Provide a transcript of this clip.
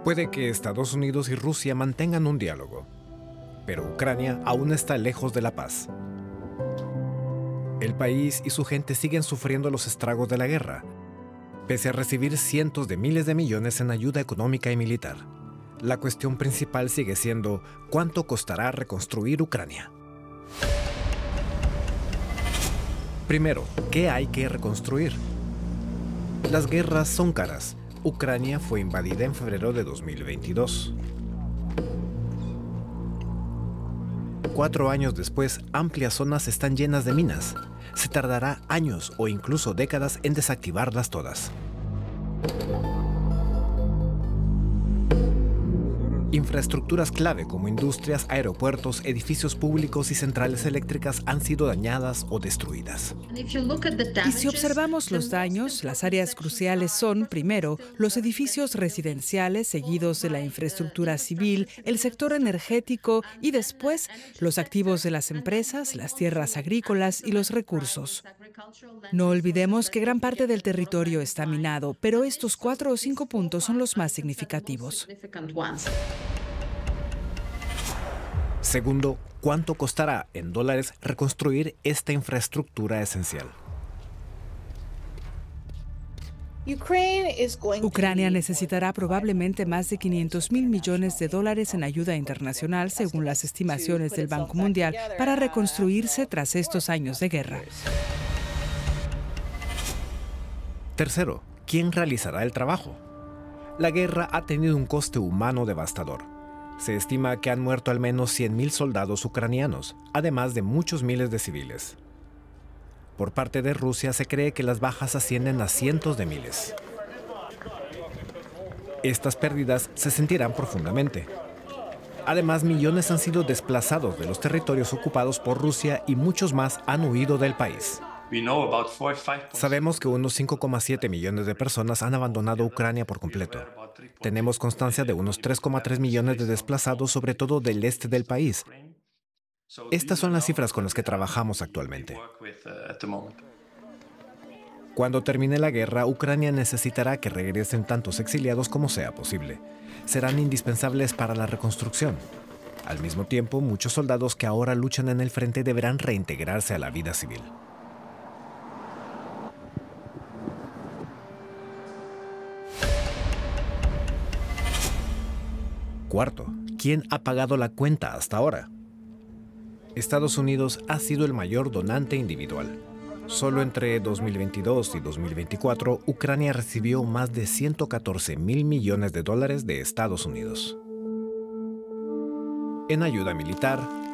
Puede que Estados Unidos y Rusia mantengan un diálogo, pero Ucrania aún está lejos de la paz. El país y su gente siguen sufriendo los estragos de la guerra, pese a recibir cientos de miles de millones en ayuda económica y militar. La cuestión principal sigue siendo ¿cuánto costará reconstruir Ucrania? Primero, ¿qué hay que reconstruir? Las guerras son caras. Ucrania fue invadida en febrero de 2022. 4 años después, amplias zonas están llenas de minas. Se tardará años o incluso décadas en desactivarlas todas. Infraestructuras clave como industrias, aeropuertos, edificios públicos y centrales eléctricas han sido dañadas o destruidas. Y si observamos los daños, las áreas cruciales son, primero, los edificios residenciales, seguidos de la infraestructura civil, el sector energético y después los activos de las empresas, las tierras agrícolas y los recursos. No olvidemos que gran parte del territorio está minado, pero estos 4 o 5 puntos son los más significativos. Segundo, ¿cuánto costará en dólares reconstruir esta infraestructura esencial? Ucrania necesitará probablemente más de $500,000 millones en ayuda internacional, según las estimaciones del Banco Mundial, para reconstruirse tras estos años de guerra. Tercero, ¿quién realizará el trabajo? La guerra ha tenido un coste humano devastador. Se estima que han muerto al menos 100,000 soldados ucranianos, además de muchos miles de civiles. Por parte de Rusia se cree que las bajas ascienden a cientos de miles. Estas pérdidas se sentirán profundamente. Además, millones han sido desplazados de los territorios ocupados por Rusia y muchos más han huido del país. Sabemos que unos 5,7 millones de personas han abandonado Ucrania por completo. Tenemos constancia de unos 3,3 millones de desplazados, sobre todo del este del país. Estas son las cifras con las que trabajamos actualmente. Cuando termine la guerra, Ucrania necesitará que regresen tantos exiliados como sea posible. Serán indispensables para la reconstrucción. Al mismo tiempo, muchos soldados que ahora luchan en el frente deberán reintegrarse a la vida civil. Cuarto, ¿quién ha pagado la cuenta hasta ahora? Estados Unidos ha sido el mayor donante individual. Solo entre 2022 y 2024, Ucrania recibió más de $114,000 millones de Estados Unidos. En ayuda militar,